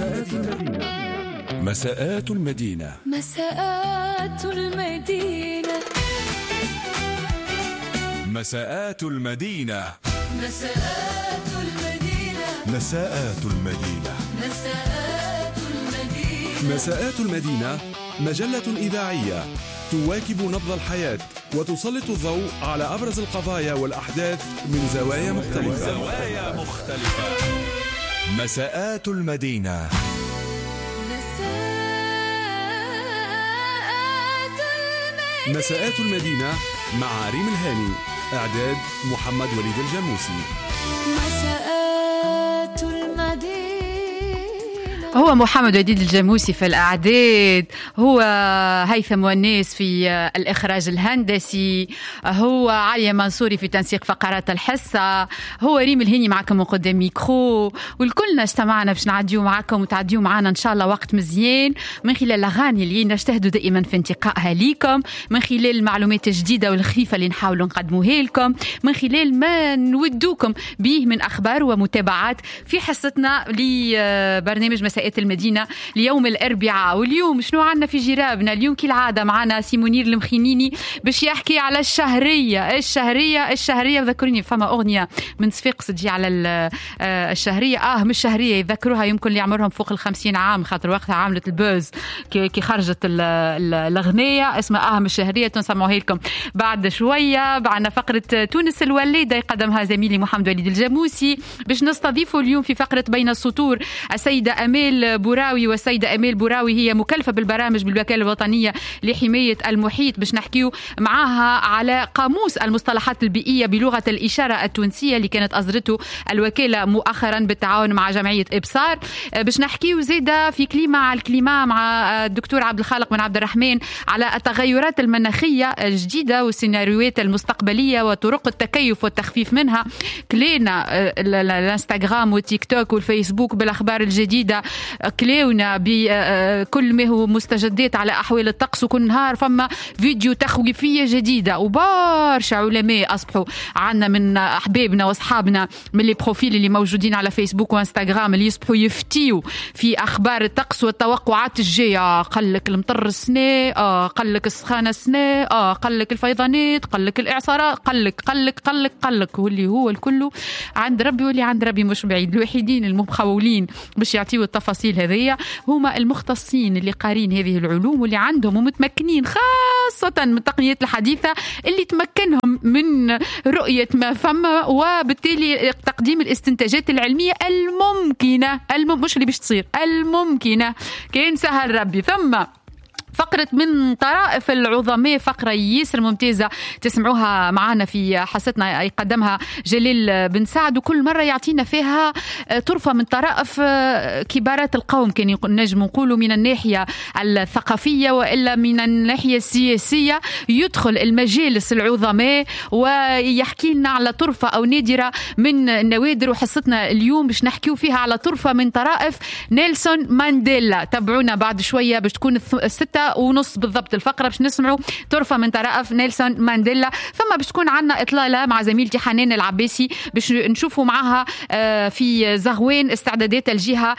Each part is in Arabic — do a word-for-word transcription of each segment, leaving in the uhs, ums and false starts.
مساءات المدينة. مساءات المدينة. مساءات المدينة. مساءات المدينة. مساءات المدينة. مساءات المدينة. مساءات المدينة مجلة إذاعية تواكب نبض الحياة وتسلط الضوء على أبرز القضايا والأحداث من زوايا مختلفة. زوايا مختلفة. مساءات المدينة. مساءات المدينة مع ريم الهاني. إعداد محمد وليد الجاموسي. مساءات المدينة. هو محمد وليد الجاموسي في الأعداد، هو هيثم والناس في الإخراج الهندسي، هو علي منصوري في تنسيق فقرات الحصة، هو ريم الهاني معكم من قدام ميكرو، والكلنا اجتمعنا باش نعديو معكم وتعديو معنا إن شاء الله وقت مزيان من خلال الأغاني اللي نجتهدوا دائما في انتقائها ليكم، من خلال المعلومات الجديدة والخفيفة اللي نحاولوا نقدموها لكم، من خلال ما نودوكم به من أخبار ومتابعات في حصتنا لبرنامج مساء المدينة ليوم الأربعاء. واليوم شنو عنا في جرابنا؟ اليوم كالعادة معنا سيمونير المخينيني باش يحكي على الشهرية. الشهرية الشهرية ذكروني فما أغنية من صفاقس تجي على الشهرية، آه مش شهرية، يذكروها يمكن اللي عمرهم فوق الخمسين عام، خاطر وقتها عملت البوز كي خرجت الأغنية اسمها آه مش شهرية، تنسمعوها لكم بعد شوية. بعدنا فقرة تونس الوليدة يقدمها زميلي محمد وليد الجاموسي، باش نستضيفه اليوم في فقرة بين السطور السيدة أمال بوراوي. والسيدة أمال بوراوي هي مكلفة بالبرامج بالوكالة الوطنية لحماية المحيط، باش نحكيو معها على قاموس المصطلحات البيئية بلغة الإشارة التونسية اللي كانت أصدرته الوكالة مؤخرا بالتعاون مع جمعية إبصار. باش نحكيو زيادة في كليمة على الكليمة مع الدكتور عبد الخالق بن عبد الرحمن على التغيرات المناخية الجديدة والسيناريوهات المستقبلية وطرق التكيف والتخفيف منها. كلينا الانستغرام والتيك توك والفيسبوك بالأخبار الجديدة، كليونا بكل ما هو مستجدات على أحوال الطقس، وكل نهار فما فيديو تخويفية جديدة. وبارشا علماء أصبحوا عنا من أحبابنا وأصحابنا من اللي بروفيل اللي موجودين على فيسبوك وإنستغرام اللي يصبحوا يفتيوا في أخبار الطقس والتوقعات الجاية. قلك المطر السنة، آه قلك السخانة السنة، آه قلك الفيضانات، قلك الإعصارات، قلك قلك قلك قلك واللي هو الكل عند ربي، واللي عند ربي مش بعيد. الوحيدين المخولين باش يعطيوا التفاصيل هذه هما المختصين اللي قارين هذه العلوم واللي عندهم ومتمكنين خاصة من التقنيات الحديثة اللي تمكنهم من رؤية ما فما وبالتالي تقديم الاستنتاجات العلمية الممكنة، المم مش اللي باش تصير، الممكنة كان سهل ربي. ثم فقرة من طرائف العظماء، فقرة ياسر ممتازة تسمعوها معنا في حصتنا يقدمها جليل بن سعد، وكل مرة يعطينا فيها طرفة من طرائف كبارات القوم، كان نجم نقولوا من الناحية الثقافية وإلا من الناحية السياسية. يدخل المجالس العظماء ويحكي لنا على طرفة أو نادرة من النوادر، وحصتنا اليوم باش نحكيو فيها على طرفة من طرائف نيلسون مانديلا. تابعونا بعد شوية باش تكون الستة ونص بالضبط الفقرة باش نسمعوا طرفة من طرائف نيلسون مانديلا. ثم باش تكون عنا إطلالة مع زميلتي حنان العباسي باش نشوفوا معها في زغوان استعدادات الجهة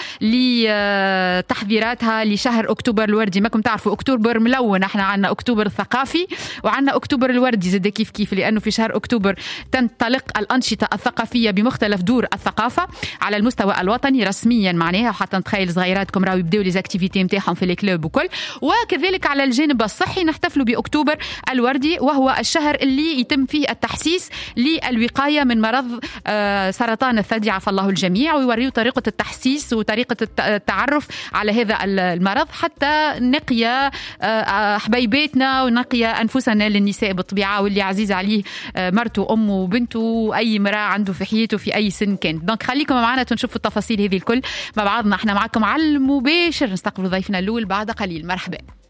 لتحضيراتها لشهر أكتوبر الوردي. ماكم تعرفوا أكتوبر ملون، احنا عنا أكتوبر الثقافي وعنا أكتوبر الوردي زاد كيف كيف، لأنه في شهر أكتوبر تنطلق الأنشطة الثقافية بمختلف دور الثقافة على المستوى الوطني رسميا معناها، وحتى نتخيل صغيراتكم راهو يبداو لي زاكتيفيتي نتاعهم في الكلوب وكل. وكذلك على الجانب الصحي نحتفل بأكتوبر الوردي، وهو الشهر اللي يتم فيه التحسيس للوقاية من مرض سرطان الثدي عفى الله الجميع، ويوريوا طريقة التحسيس وطريقة التعرف على هذا المرض حتى نقي حبيباتنا ونقي أنفسنا للنساء بالطبيعة، واللي عزيز عليه مرته وأمه وبنته وأي مرأة عنده في حياته في أي سن كان. دونك خليكم معنا تنشوفوا التفاصيل هذه الكل مع بعضنا. احنا معكم على المباشر، نستقبل ضيفنا الأول بعد قليل. مرحبا.